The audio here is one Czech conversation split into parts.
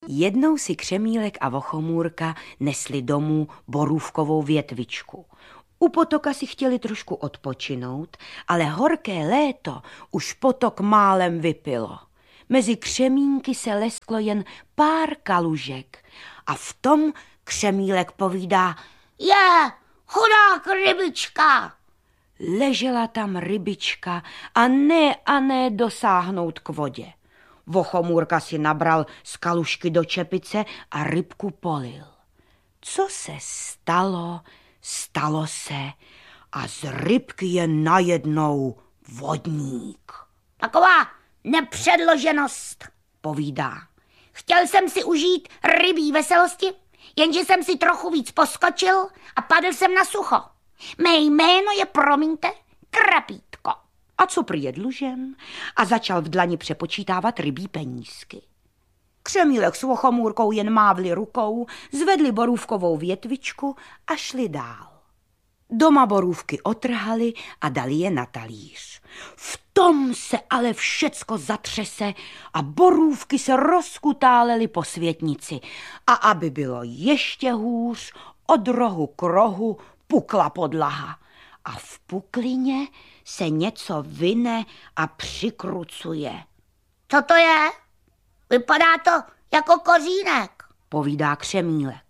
Jednou si Křemílek a Vochomůrka nesli domů borůvkovou větvičku. U potoka si chtěli trošku odpočinout, ale horké léto už potok málem vypilo. Mezi křemínky se lesklo jen pár kalužek a v tom Křemílek povídá: Je, chudák rybička. Ležela tam rybička a ne dosáhnout k vodě. Vochomůrka si nabral z kalužky do čepice a rybku polil. Co se stalo, stalo se a z rybky je najednou vodník. Taková nepředloženost, povídá. Chtěl jsem si užít rybí veselosti, jenže jsem si trochu víc poskočil a padl jsem na sucho. Mé jméno je, promiňte, Krapítko. A co prý je dlužen? A začal v dlani přepočítávat rybí penízky. Křemílek s Vochomůrkou jen mávli rukou, zvedli borůvkovou větvičku a šli dál. Doma borůvky otrhali a dali je na talíř. V tom se ale všecko zatřese a borůvky se rozkutálely po světnici. A aby bylo ještě hůř, od rohu k rohu pukla podlaha. A v puklině se něco vyne a přikrucuje. Co to je? Vypadá to jako kořínek, povídá Křemílek.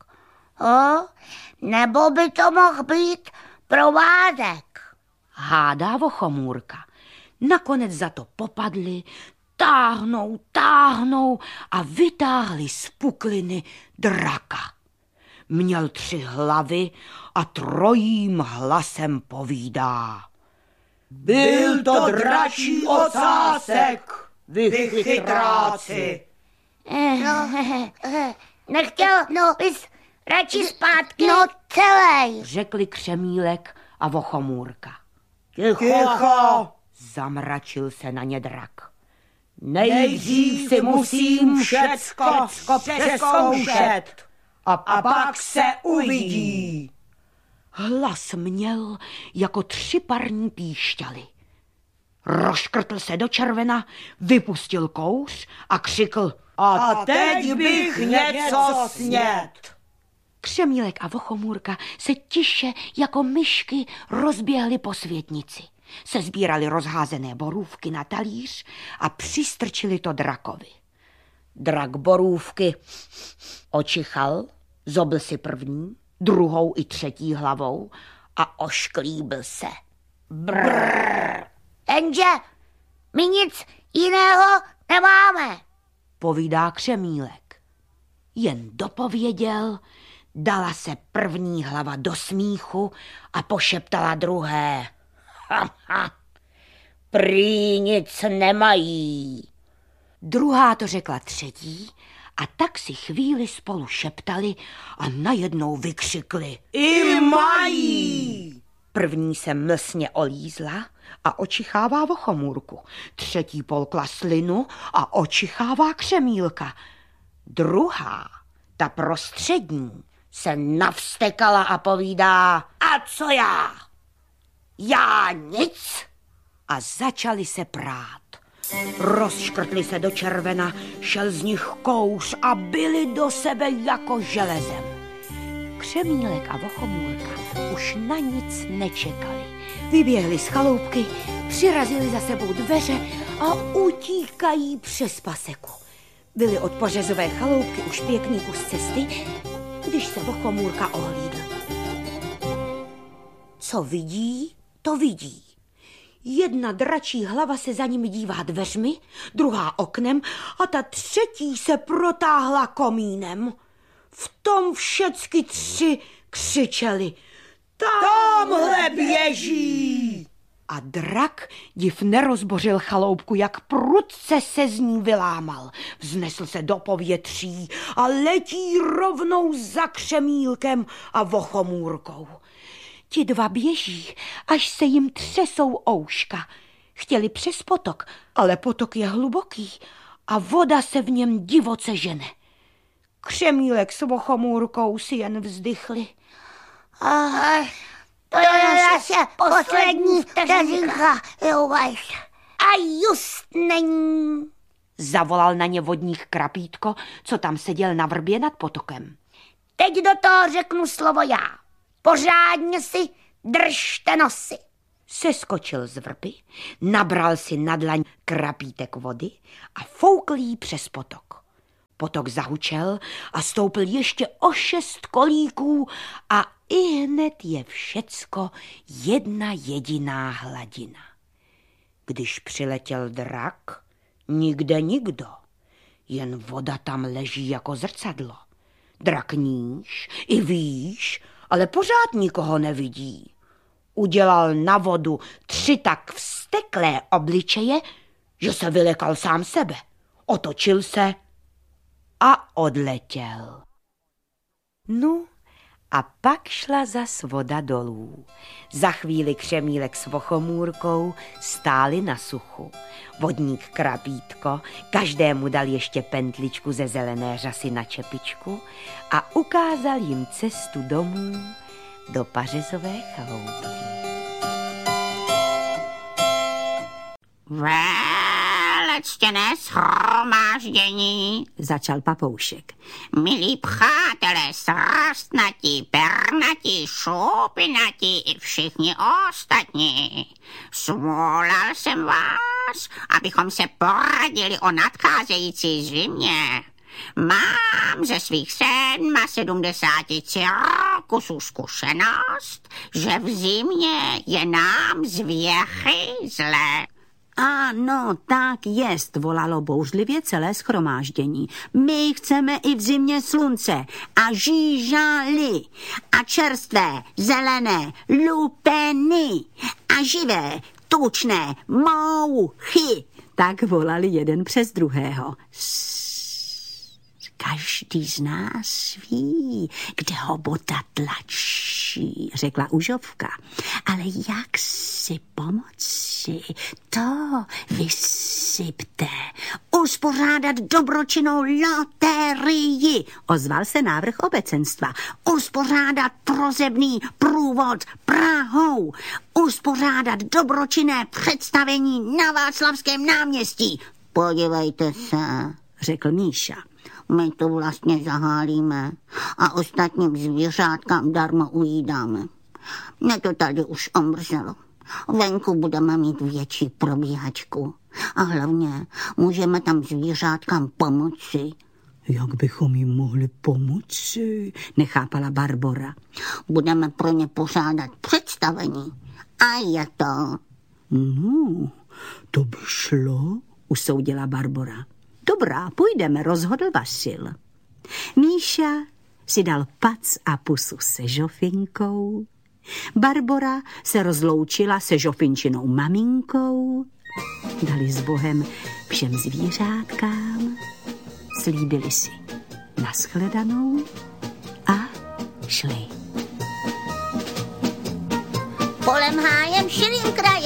Nebo by to mohl být provádek, hádá Vochomůrka. Nakonec za to popadli, táhnou a vytáhli z pukliny draka. Měl 3 hlavy a trojím hlasem povídá. Byl to dračí ocásek, vy chytráci. Nechtěl bys radši zpátky? No celej, řekli Křemílek a Vochomůrka. Ticho, zamračil se na ně drak. Nejdřív si musím všecko přezkoušet a pak se uvidí. Hlas měl jako 3 parní píšťaly. Rozškrtl se do červena, vypustil kouř a křikl: A teď bych něco snět. Křemílek a Vochomůrka se tiše jako myšky rozběhli po světnici. Sezbírali rozházené borůvky na talíř a přistrčili to drakovi. Drak borůvky očichal, zobl si první, druhou i 3. hlavou a ošklíbil se. Brrr. Jenže my nic jiného nemáme, povídá Křemílek. Jen dopověděl, dala se první hlava do smíchu a pošeptala druhé: prý nic nemají. Druhá to řekla 3. a tak si chvíli spolu šeptali a najednou vykřikli: I mají! První se mlsně olízla a očichává Vochomůrku. 3. polkla slinu a očichává Křemílka. Druhá, ta prostřední, se navstekala a povídá: A co já? Já nic. A začali se prát. Rozškrtli se do červena, šel z nich kouř a byli do sebe jako železem. Křemílek a Vochomůrka už na nic nečekali. Vyběhli z chaloupky, přirazili za sebou dveře a utíkají přes paseku. Byli od pořezové chaloupky už pěkný kus cesty, když se Vochomůrka ohlídl. Co vidí, to vidí. Jedna dračí hlava se za nimi dívá dveřmi, druhá oknem a ta 3. se protáhla komínem. V tom všecky 3 křičeli: Tamhle běží! A drak div nerozbořil chaloupku, jak prudce se z ní vylámal. Vznesl se do povětří a letí rovnou za Křemílkem a Vochomůrkou. Ti 2 běží, až se jim třesou ouška. Chtěli přes potok, ale potok je hluboký a voda se v něm divoce žene. Křemílek s Vochomůrkou si jen vzdychli. To je naše poslední vteřinka, A just není. zavolal na ně vodník Krapítko, co tam seděl na vrbě nad potokem. Teď do toho řeknu slovo já. Pořádně si držte nosy. Seskočil z vrby, nabral si na dlaň krapítek vody a foukl jí přes potok. Potok zahučel a stoupil ještě o 6 kolíků a ihned je všecko jedna jediná hladina. Když přiletěl drak, nikde nikdo, jen voda tam leží jako zrcadlo. Drak níž i výš, ale pořád nikoho nevidí. Udělal na vodu 3 tak vzteklé obličeje, že se vylekal sám sebe. Otočil se a odletěl. No a pak šla zas voda dolů. Za chvíli Křemílek s Vochomůrkou stáli na suchu. Vodník Krapítko každému dal ještě pentličku ze zelené řasy na čepičku a ukázal jim cestu domů do pařezové chaloupky. Velectěné shromáždění, začal Papoušek. milí přátelé, srstnatí, pernatí, šupinatí i všichni ostatní. Svolal jsem vás, abychom se poradili o nadcházející zimě. Mám ze svých 77 kusů zkušenost, že v zimě je nám zvěchy zle. Ano, tak jest, volalo bouřlivě celé shromáždění. My chceme i v zimě slunce a žížaly a čerstvé, zelené, lupeny a živé, tučné mouchy. Tak volali jeden přes druhého. Každý z nás ví, kde ho bota tlačí, řekla Užovka. Ale jak si pomoci, to vysypte. Uspořádat dobročinnou loterii, ozval se návrh obecenstva. Uspořádat prozebný průvod Prahou. Uspořádat dobročinné představení na Václavském náměstí. Podívejte se, řekl Míša. my to vlastně zahálíme a ostatním zvířátkám darmo ujídáme. Mně to tady už omrzelo. Venku budeme mít větší probíhačku a hlavně můžeme tam zvířátkám pomoci. Jak bychom jim mohli pomoci? Nechápala Barbora. Budeme pro ně pořádat představení. A je to. No, to by šlo, usoudila Barbora. Dobrá, půjdeme, rozhodl Vasil. Míša si dal pac a pusu se Žofinkou. Barbora se rozloučila se Žofinčinou maminkou. Dali s Bohem všem zvířátkám. Slíbili si nashledanou a šli. Polem hájem šilým krajem.